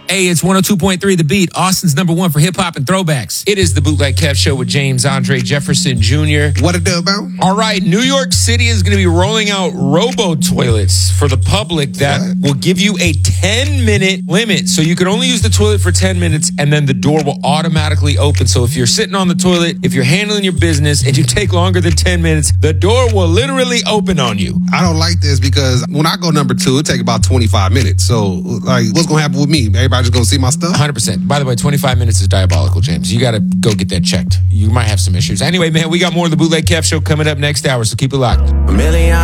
Hey, it's 102.3 The Beat, Austin's #1 for hip-hop and throwbacks. It is the Bootleg Kev Show with James Andre Jefferson Jr. What it do about? All right, New York City is going to be rolling out robo-toilets for the public that will give you a 10-minute limit. So you can only use the toilet for 10 minutes, and then the door will automatically open. So if you're sitting on the toilet, if you're handling your business, and you take longer than 10 minutes, the door will literally open on you. I don't like this because when I go number 2, it take about 25 minutes. So, like, what's going to happen with me? Everybody just going to see my stuff? 100%. By the way, 25 minutes is diabolical, James. You got to go get that checked. You might have some issues. Anyway, man, we got more of the Bootleg Kev Show coming up next hour, so keep it locked.